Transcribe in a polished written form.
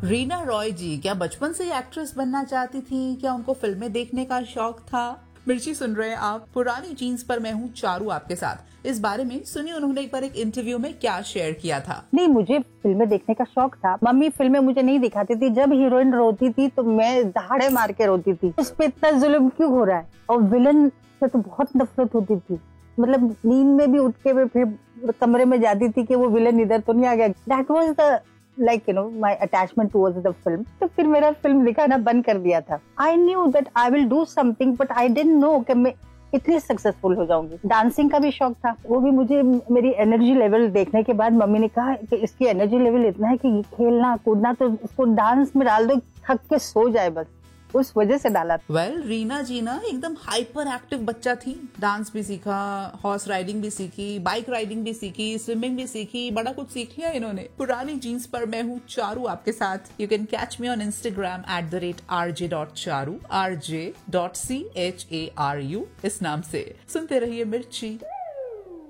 रीना रॉय जी क्या बचपन से ही एक्ट्रेस बनना चाहती थी? क्या उनको फिल्में देखने का शौक था? मिर्ची सुन रहे हैं आप पुरानी जीन्स पर मैं हूँ चारू आपके साथ। इस बारे में सुनिए उन्होंने एक बार एक इंटरव्यू में क्या शेयर किया था। नहीं, मुझे फिल्में देखने का शौक था। मम्मी फिल्में मुझे नहीं दिखाती थी। जब हीरोइन रोती थी तो मैं दहाड़े मार के रोती थी, उस पे इतना जुल्म क्यों हो रहा है। और विलन से तो बहुत नफरत होती थी। मतलब नींद में भी उठ के मैं फिर कमरे में जाती थी कि वो विलन इधर तो नहीं आ गया। That was the like my attachment towards the film. तो फिर मेरा फिल्म दिखाना बंद कर दिया था। I knew that I will do something but I didn't know कि मैं इतनी सक्सेसफुल हो जाऊंगी। डांसिंग का भी शौक था, वो भी मुझे मेरी एनर्जी लेवल देखने के बाद मम्मी ने कहा कि इसकी एनर्जी लेवल इतना है कि खेलना कूदना तो इसको डांस में डाल दो, थक के सो जाए बस। उस वजह से डाला। वेल रीना जी ना एकदम हाइपर एक्टिव बच्चा थी। डांस भी सीखा, हॉर्स राइडिंग भी सीखी, बाइक राइडिंग भी सीखी, स्विमिंग भी सीखी, बड़ा कुछ सीख लिया इन्होंने। पुरानी जीन्स पर मैं हूँ चारू आपके साथ। You can catch me on Instagram @rj.charu, rj.charu इस नाम से। सुनते रहिए मिर्ची।